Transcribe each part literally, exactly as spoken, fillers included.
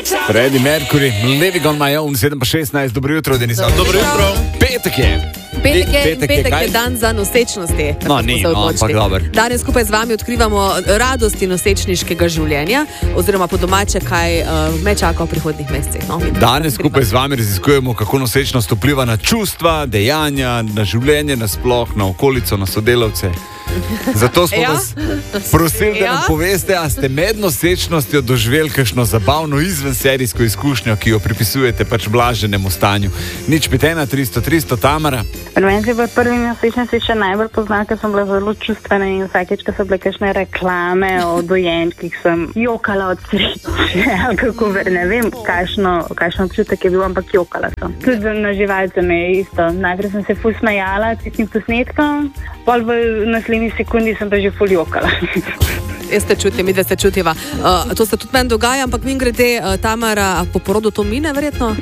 Freddie Mercury, Living on my own, sedem pa šestnajst, dobro jutro, Denis. Dobro jutro. Petek je. Petek je, Petek je, petek kaj? je dan za nosečnosti. tako No, smo ni, se no, odločili. ampak dober. Danes skupaj z vami odkrivamo radosti nosečniškega življenja, oziroma po domače, kaj uh, me čaka v prihodnjih mesecih. No, Danes skupaj z vami raziskujemo, kako nosečnost vpliva na čustva, dejanja, na življenje nasploh, na okolico, na sodelavce. Zato smo Ja. vas prosili, da nam Ja. poveste, a ste med nosečnostjo doživeli kakšno zabavno izvenserijsko izkušnjo, ki jo pripisujete pač blaženemu stanju. Nič pet ena tristo tristo, Tamara. Meni se v prvi nosečnosti še najbolj pozna, ker sem bila zelo čustvena in vsakeč, ko so bile kakšne reklame o dojenčkih, sem jokala od sreče, ali kako ver, ne vem, kakšno, kakšno občutek je bil, ampak jokala sem. Tudi na živalce me je isto. Najprej sem se ful smejala tistim posnetkom, pol v naslednji sekundi sem pa že ful jokala. Jaz te čutim, mi da se čutiva. Uh, to se tudi meni dogaja, ampak mi grede, uh, Tamara, po porodu to mine, verjetno?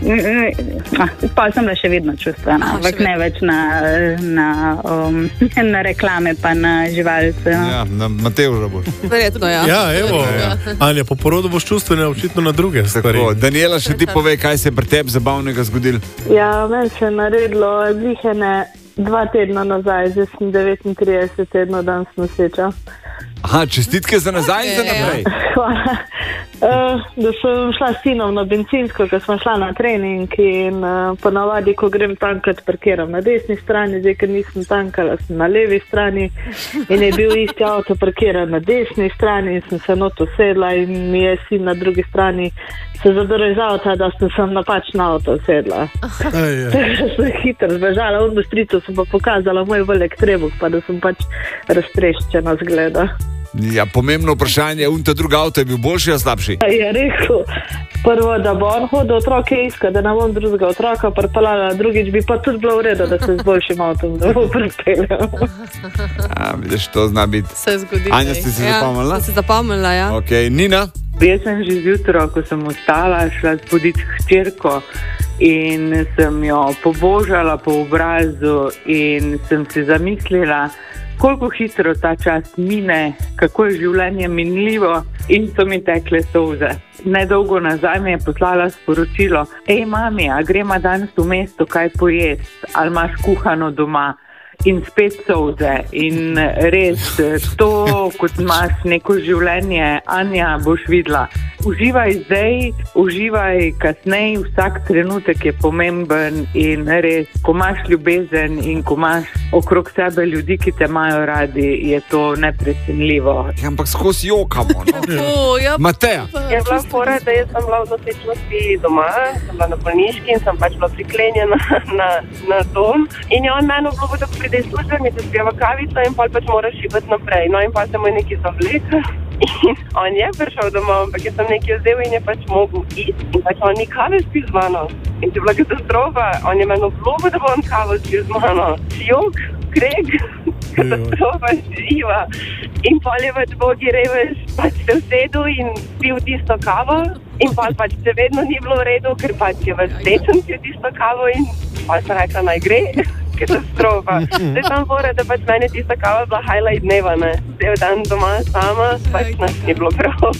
Ah, pa sem bila še vedno čustvena, Aha, ampak še ne več na, na, um, na reklame pa na živalce. No. Ja, na Matevža boš. Verjetno, ja. Ja, evo. Anja, po porodu boš čustvena očitno na druge stvari. Tako, Daniela, še ti pove, kaj se je pri tebi zabavnega zgodilo. Ja, meni se je naredilo glihene dva tedna nazaj, zdaj sem devetintrideset tednov danes noseča. Aha, čestitke za nazaj in za naprej. Hvala. Uh, da sem šla s sinom na bencinsko, ker smo šla na trening in uh, ponavadi, ko grem tankat, parkiram na desni strani, zdaj, ker nisem tankala, sem na levi strani in je bil isti avto parkiran na desni strani in sem se not usedla in mi je sin na drugi strani se zadrl iz avta, da sem se napačno avto usedla. Tako sem hitro zbežala, v industrico sem pa pokazala moj velik trebuh, pa da sem pač raztreščena zgleda. Ja, pomembno vprašanje, un ta drugi avto je bil boljši ali slabši? Je rekel, prvo, da bo on hodil otroke iskati, da ne bom drugega otroka pripeljala, drugič bi pa tudi bilo v redu, da se z boljšim avtom ne bo pripeljal. Ja, vidiš, to zna biti. Se zgodi. Anja, ste si ja, zapomnila? sem si zapomnila, ja. Ok, Nina? Jaz sem že zjutraj, ko sem vstala, šla spoditi hčerko in sem jo pobožala po obrazu in sem si zamislila, koliko hitro ta čas mine, kako je življenje minljivo in so mi tekle solze. Nedolgo nazaj mi je poslala sporočilo: Ej, mami, a gremo danes v mesto kaj pojesti, ali imaš kuhano doma? In spet solze. In res, to, kot imaš neko življenje, Anja, boš videla. Uživaj zdaj, uživaj kasneje, vsak trenutek je pomemben in res, ko imaš ljubezen in ko imaš okrog sebe ljudi, ki te imajo radi, je to neprecenljivo. Ja, ampak skozi jokamo, no? O, ja. Mateja? Je bila fora, da jaz sem bila v nosečnosti doma, sem bila na bolniški in sem pač bila priklenjena na, na dom. In je on meni obljubil, da pride iz službe, mi se spijeva kavico in pol pač moraš šibati naprej. No in pa se mu je nekaj zavlekel. In on je prišel domov, ampak jaz sem nekaj vzel in je pač mogel iti. In pač on ni kave spil z mano. In to je bila katastrofa. On je meni obljubil, da bo on kavo spil z mano. Jok, kreg, katastrofa živa. In pol je pač bogi revež, pač se usedel in pil tisto kavo. In pol pač se vedno ni bilo v redu, ker pač je več tečen pil tisto kavo in pol sem rekla, naj gre. Katastrofa. Zdaj sem fora, da pač meni tista kava bila highlight dneva, ne. Cel dan doma sama, pač nas ni bilo prav.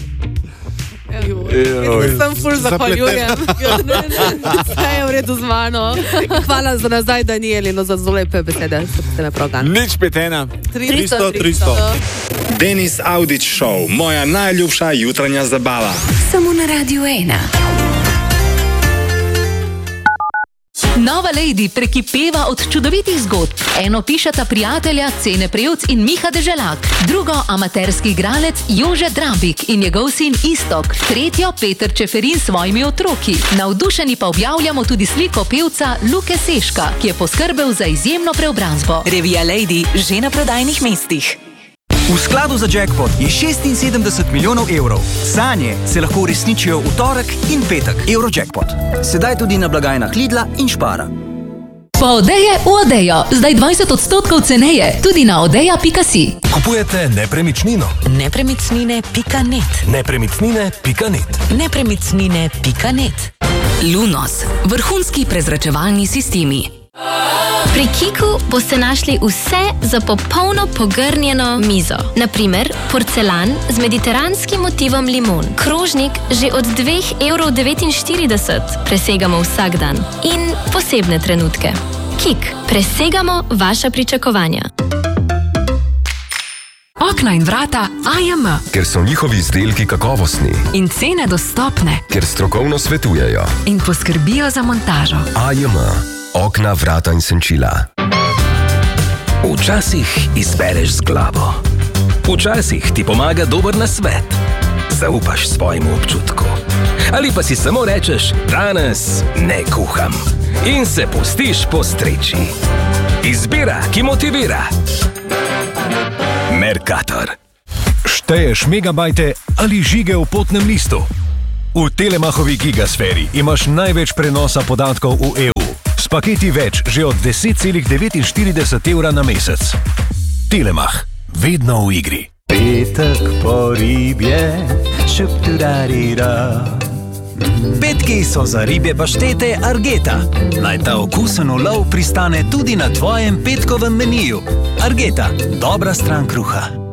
Sem ful zahvaljujem. Vse je v redu z mano. Hvala za nazaj, Danieli, no za zelo lepe besede. Ste me prav gan. Nič pet ena. tristo, tristo. Denis Audić Show, moja najljubša jutranja zabava. Samo na Radiu ena. Nova Lady prekipeva od čudovitih zgodb. Eno pišeta prijatelja Cene Prevc in Miha Deželak, drugo amaterski igralec Jože Drabik in njegov sin Istok, tretjo Peter Čeferin s svojimi otroki. Navdušeni pa objavljamo tudi sliko pevca Luke Seška, ki je poskrbel za izjemno preobrazbo. Revija Lady že na prodajnih mestih. V skladu za jackpot je šestinsedemdeset milijonov evrov. Sanje se lahko uresničijo v torek in petek. Eurojackpot. Sedaj tudi na blagajnah Lidla in Špara. Pa Odeje v Odejo. Zdaj dvajset odstotkov ceneje. Tudi na odeja pika si. Kupujete nepremičnino. Nepremičnine pika net. Nepremičnine pika net. Nepremičnine pika net. Lunos. Vrhunski prezračevalni sistemi. Pri Kiku boste našli vse za popolno pogrnjeno mizo. Naprimer, porcelan z mediteranskim motivom limon. Krožnik že od dve evri devetinštirideset presegamo vsak dan. In posebne trenutke. Kik, presegamo vaša pričakovanja. Okna in vrata A J M. Ker so njihovi izdelki kakovostni. In cene dostopne. Ker strokovno svetujejo. In poskrbijo za montažo. A J M. Okna, vrata in senčila. Včasih izbereš z glavo. Včasih ti pomaga dober nasvet. Zaupaš svojemu občutku. Ali pa si samo rečeš, danes ne kuham. In se pustiš postreči. Izbira, ki motivira. Mercator. Šteješ megabajte ali žige v potnem listu? V Telemachovi gigasferi imaš največ prenosa podatkov v E U. S paketi več že od deset celih devetinštirideset evra na mesec. Telemach. Vedno v igri. Petek po ribje, šup-tu-da-di-da. Petki so za ribje paštete Argeta. Naj ta okusen ulov pristane tudi na tvojem petkovem meniju. Argeta, dobra stran kruha.